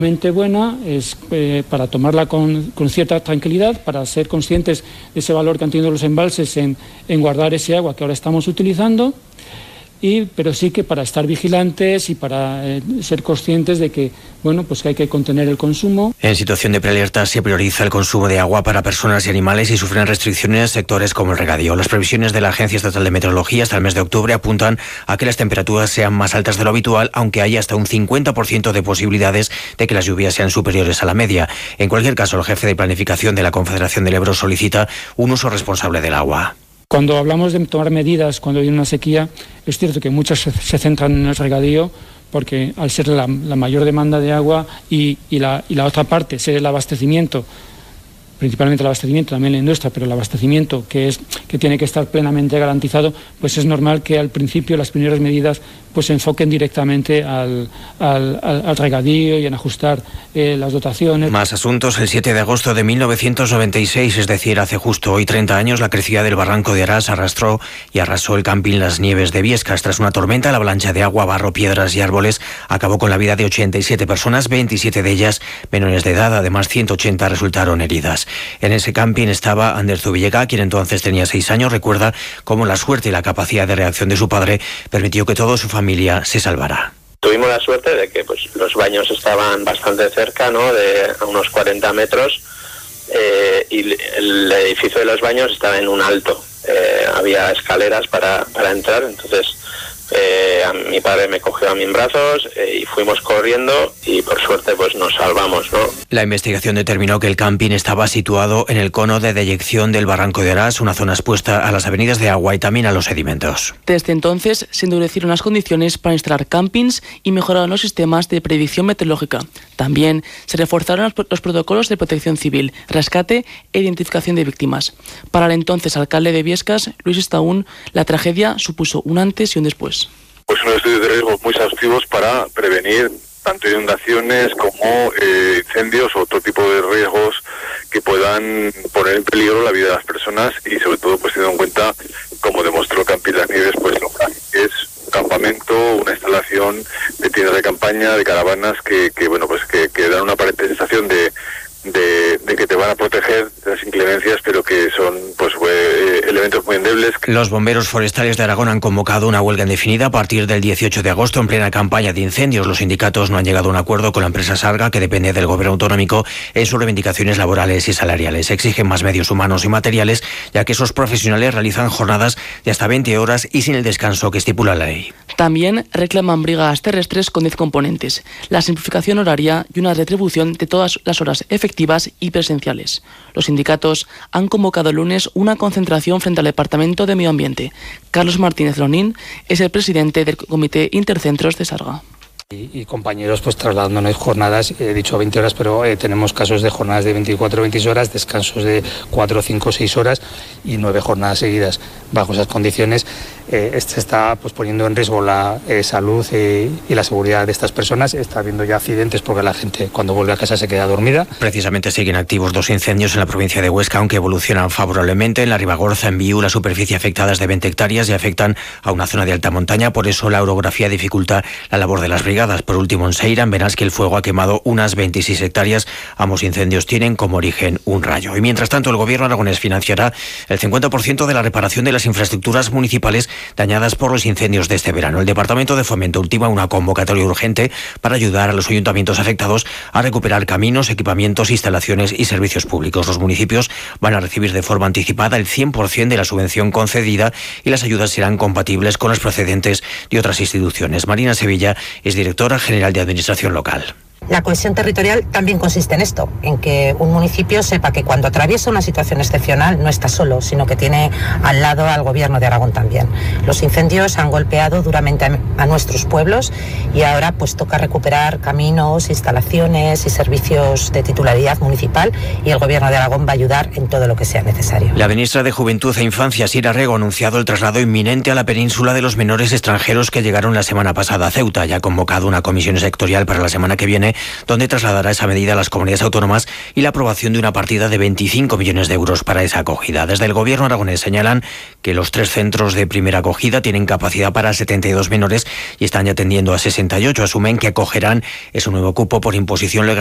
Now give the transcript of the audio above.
Buena es para tomarla con cierta tranquilidad, para ser conscientes de ese valor que han tenido los embalses en guardar ese agua que ahora estamos utilizando, pero sí que para estar vigilantes y para ser conscientes de que, que hay que contener el consumo. En situación de prealerta se prioriza el consumo de agua para personas y animales y sufren restricciones en sectores como el regadío. Las previsiones de la Agencia Estatal de Meteorología hasta el mes de octubre apuntan a que las temperaturas sean más altas de lo habitual, aunque hay hasta un 50% de posibilidades de que las lluvias sean superiores a la media. En cualquier caso, el jefe de planificación de la Confederación del Ebro solicita un uso responsable del agua. Cuando hablamos de tomar medidas cuando hay una sequía, es cierto que muchas se centran en el regadío, porque al ser la mayor demanda de agua y la otra parte ser el abastecimiento, principalmente el abastecimiento, también la industria, pero el abastecimiento que tiene que estar plenamente garantizado, pues es normal que al principio las primeras medidas pues se enfoquen directamente al regadío y en ajustar las dotaciones. Más asuntos. El 7 de agosto de 1996, es decir, hace justo hoy 30 años, la crecida del barranco de Arás arrastró y arrasó el camping Las Nieves de Biescas. Tras una tormenta, la avalancha de agua, barro, piedras y árboles acabó con la vida de 87 personas, 27 de ellas menores de edad. Además, 180 resultaron heridas. En ese camping estaba Ander Zubillega, quien entonces tenía 6 años. Recuerda cómo la suerte y la capacidad de reacción de su padre permitió que toda su familia se salvara. Tuvimos la suerte de que los baños estaban bastante cerca, ¿no?, de a unos 40 metros, y el edificio de los baños estaba en un alto. Había escaleras para entrar, entonces mi padre me cogió a mí en brazos y fuimos corriendo y por suerte pues nos salvamos, ¿no? La investigación determinó que el camping estaba situado en el cono de deyección del barranco de Arás, una zona expuesta a las avenidas de agua y también a los sedimentos. Desde entonces se endurecieron las condiciones para instalar campings y mejoraron los sistemas de predicción meteorológica. También se reforzaron los protocolos de protección civil, rescate e identificación de víctimas. Para el entonces alcalde de Biescas, Luis Estaún, la tragedia supuso un antes y un después. Pues unos estudios de riesgo muy exhaustivos para prevenir tanto inundaciones como incendios o otro tipo de riesgos que puedan poner en peligro la vida de las personas y sobre todo pues teniendo en cuenta, como demostró Camping Las Nieves, pues lo que es un campamento, una instalación de tiendas de campaña, de caravanas que dan una aparente sensación de que te van a proteger de las inclemencias, pero que son elementos muy endebles. Los bomberos forestales de Aragón han convocado una huelga indefinida a partir del 18 de agosto en plena campaña de incendios. Los sindicatos no han llegado a un acuerdo con la empresa Sarga, que depende del gobierno autonómico, en sus reivindicaciones laborales y salariales. Exigen más medios humanos y materiales, ya que esos profesionales realizan jornadas de hasta 20 horas y sin el descanso que estipula la ley. También reclaman brigadas terrestres con 10 componentes, la simplificación horaria y una retribución de todas las horas efectivas y presenciales. Los sindicatos han convocado el lunes una concentración frente al Departamento de Medio Ambiente. Carlos Martínez Lonín es el presidente del Comité Intercentros de Sarga. Y compañeros pues trasladándonos jornadas, he dicho 20 horas, pero tenemos casos de jornadas de 24 o 26 horas, descansos de 4, 5, 6 horas y 9 jornadas seguidas. Bajo esas condiciones se está pues poniendo en riesgo la salud y la seguridad de estas personas. Está habiendo ya accidentes porque la gente cuando vuelve a casa se queda dormida. Precisamente siguen activos 2 incendios en la provincia de Huesca, aunque evolucionan favorablemente. En la Ribagorza, en Viu, la superficie afectada es de 20 hectáreas y afectan a una zona de alta montaña. Por eso la orografía dificulta la labor de las brigadas. Por último, en Seira, en Benasque, el fuego ha quemado unas 26 hectáreas. Ambos incendios tienen como origen un rayo. Y mientras tanto, el gobierno aragonés financiará el 50% de la reparación de las infraestructuras municipales dañadas por los incendios de este verano. El Departamento de Fomento ultima una convocatoria urgente para ayudar a los ayuntamientos afectados a recuperar caminos, equipamientos, instalaciones y servicios públicos. Los municipios van a recibir de forma anticipada el 100% de la subvención concedida y las ayudas serán compatibles con las procedentes de otras instituciones. Marina Sevilla es directora general de Administración Local. La cohesión territorial también consiste en esto, en que un municipio sepa que cuando atraviesa una situación excepcional no está solo, sino que tiene al lado al Gobierno de Aragón también. Los incendios han golpeado duramente a nuestros pueblos y ahora pues toca recuperar caminos, instalaciones y servicios de titularidad municipal y el Gobierno de Aragón va a ayudar en todo lo que sea necesario. La ministra de Juventud e Infancia, Sira Rego, ha anunciado el traslado inminente a la península de los menores extranjeros que llegaron la semana pasada a Ceuta. Ya ha convocado una comisión sectorial para la semana que viene donde trasladará esa medida a las comunidades autónomas y la aprobación de una partida de 25 millones de euros para esa acogida. Desde el Gobierno aragonés señalan que los 3 centros de primera acogida tienen capacidad para 72 menores y están ya atendiendo a 68. Asumen que acogerán ese nuevo cupo por imposición legal